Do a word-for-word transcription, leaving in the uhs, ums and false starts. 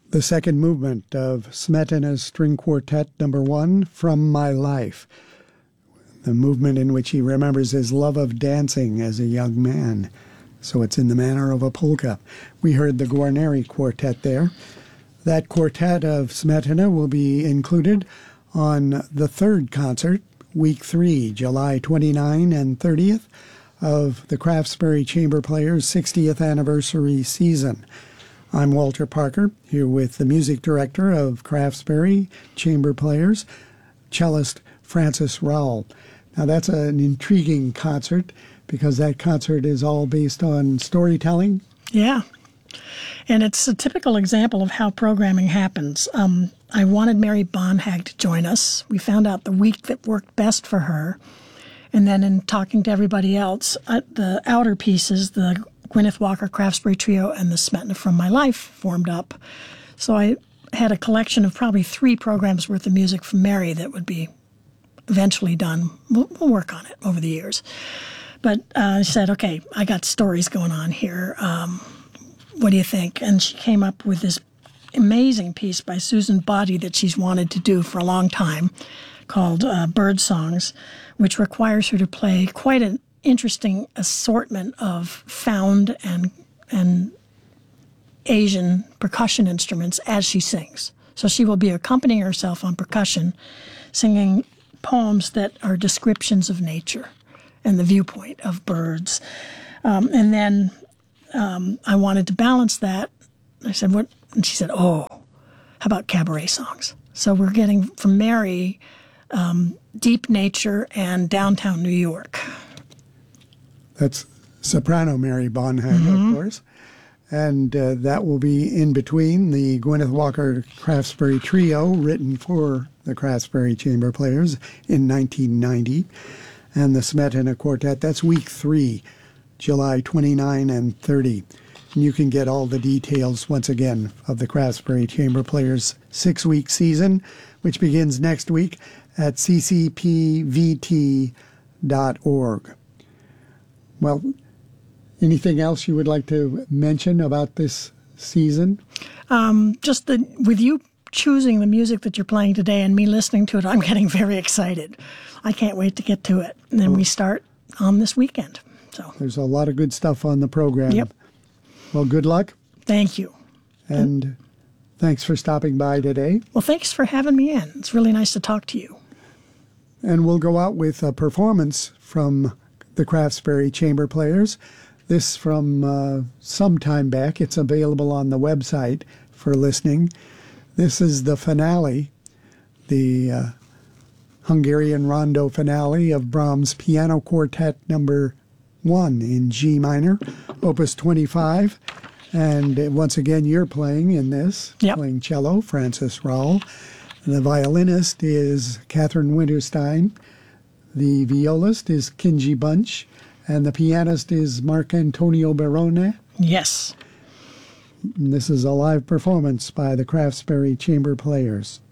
the second movement of Smetana's String Quartet number one, From My Life, the movement in which he remembers his love of dancing as a young man. So it's in the manner of a polka. We heard the Guarneri Quartet there. That quartet of Smetana will be included on the third concert, week three, July twenty-ninth and thirtieth, of the Craftsbury Chamber Players' sixtieth anniversary season. I'm Walter Parker, here with the music director of Craftsbury Chamber Players, cellist Francis Rowell. Now, that's an intriguing concert because that concert is all based on storytelling. Yeah, and it's a typical example of how programming happens. Um, I wanted Mary Bonhag to join us. We found out the week that worked best for her. And then in talking to everybody else, uh, the outer pieces, the Gwyneth Walker Craftsbury Trio and the Smetana From My Life formed up. So I had a collection of probably three programs worth of music from Mary that would be eventually done. We'll, we'll work on it over the years. But uh, I said, okay, I got stories going on here. Um, what do you think? And she came up with this amazing piece by Susan Boddy that she's wanted to do for a long time called uh, Bird Songs, which requires her to play quite an interesting assortment of found and and Asian percussion instruments as she sings. So she will be accompanying herself on percussion, singing poems that are descriptions of nature and the viewpoint of birds. Um, and then um, I wanted to balance that. I said, "What?" And she said, "Oh, how about cabaret songs?" So we're getting from Mary um, deep nature and downtown New York. That's soprano Mary Bonhag, mm-hmm. of course. And uh, that will be in between the Gwyneth Walker Craftsbury Trio, written for the Craftsbury Chamber Players in nineteen ninety, and the Smetana Quartet. That's week three, July twenty-ninth and thirtieth. And you can get all the details, once again, of the Craftsbury Chamber Players' six-week season, which begins next week at c c p v t dot org. Well, anything else you would like to mention about this season? Um, just that with you choosing the music that you're playing today and me listening to it, I'm getting very excited. I can't wait to get to it. And then we start on this weekend. So there's a lot of good stuff on the program. Yep. Well, good luck. Thank you. And, and thanks for stopping by today. Well, thanks for having me in. It's really nice to talk to you. And we'll go out with a performance from the Craftsbury Chamber Players. This from uh, some time back. It's available on the website for listening. This is the finale, the uh, Hungarian Rondo finale of Brahms' Piano Quartet number one in G minor, Opus twenty-five. And uh, once again, you're playing in this, yep. playing cello, Francis Rowell. And the violinist is Catherine Winterstein. The violist is Kinji Bunch, and the pianist is Mark Antonio Barone. Yes. And this is a live performance by the Craftsbury Chamber Players.